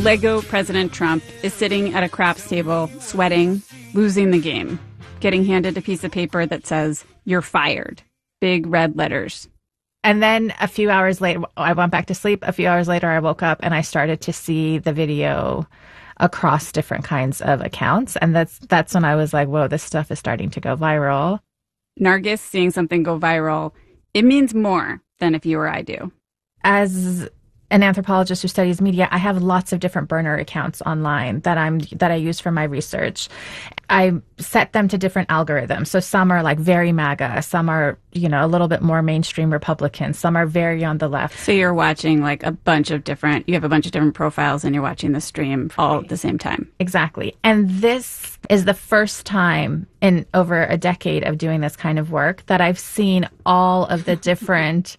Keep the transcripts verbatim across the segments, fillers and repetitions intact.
Lego President Trump is sitting at a craps table, sweating, losing the game, getting handed a piece of paper that says, "You're fired." Big red letters. And then a few hours later, I went back to sleep. A few hours later, I woke up and I started to see the video across different kinds of accounts. And that's that's when I was like, whoa, this stuff is starting to go viral. Nargis seeing something go viral, it means more than if you or I do. As an anthropologist who studies media, I have lots of different burner accounts online that I'm that I use for my research. I set them to different algorithms. So some are like very MAGA, some are, you know, a little bit more mainstream Republican, some are very on the left. So you're watching like a bunch of different, you have a bunch of different profiles and you're watching the stream all at the same time. Exactly. And this is the first time in over a decade of doing this kind of work that I've seen all of the different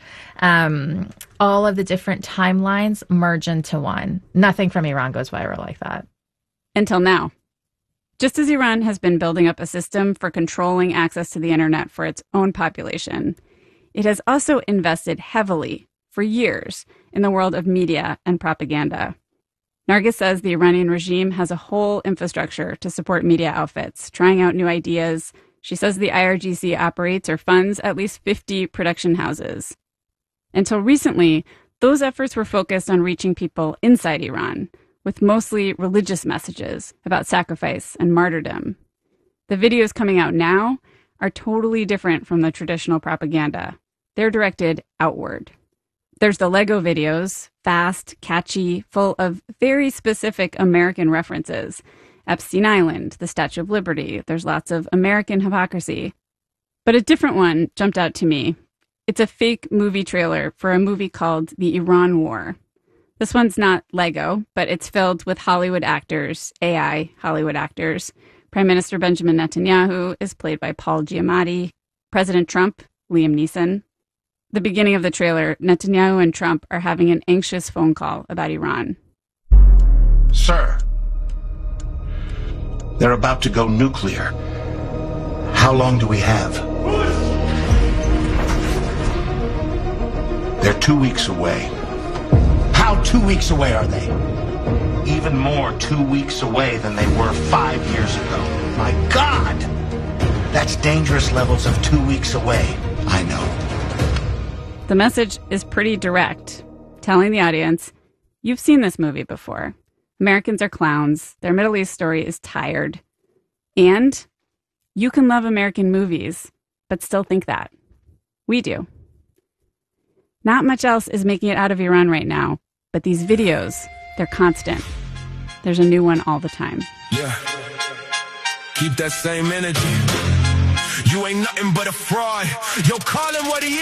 um, all of the different timelines merge into one. Nothing from Iran goes viral like that. Until now. Just as Iran has been building up a system for controlling access to the internet for its own population, it has also invested heavily for years in the world of media and propaganda. Nargis says the Iranian regime has a whole infrastructure to support media outfits, trying out new ideas. She says the I R G C operates or funds at least fifty production houses. Until recently, those efforts were focused on reaching people inside Iran, with mostly religious messages about sacrifice and martyrdom. The videos coming out now are totally different from the traditional propaganda. They're directed outward. There's the Lego videos, fast, catchy, full of very specific American references. Epstein Island, the Statue of Liberty, there's lots of American hypocrisy. But a different one jumped out to me. It's a fake movie trailer for a movie called The Iran War. This one's not Lego, but it's filled with Hollywood actors, A I Hollywood actors. Prime Minister Benjamin Netanyahu is played by Paul Giamatti. President Trump, Liam Neeson. The beginning of the trailer, Netanyahu and Trump are having an anxious phone call about Iran. Sir, they're about to go nuclear. How long do we have? They're two weeks away. How two weeks away are they? Even more two weeks away than they were five years ago. My God! That's dangerous levels of two weeks away. I know. The message is pretty direct, telling the audience, you've seen this movie before. Americans are clowns. Their Middle East story is tired. And you can love American movies, but still think that. We do. Not much else is making it out of Iran right now, but these videos, they're constant. There's a new one all the time. Yeah. Keep that same energy. You ain't nothing but a fraud. Yo, call him what he is.